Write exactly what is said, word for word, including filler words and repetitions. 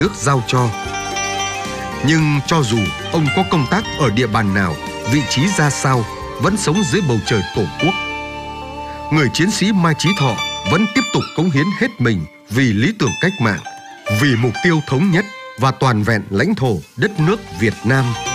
nước giao cho. Nhưng cho dù ông có công tác ở địa bàn nào, vị trí ra sao, vẫn sống dưới bầu trời Tổ quốc, người chiến sĩ Mai Chí Thọ vẫn tiếp tục cống hiến hết mình vì lý tưởng cách mạng, vì mục tiêu thống nhất và toàn vẹn lãnh thổ đất nước Việt Nam.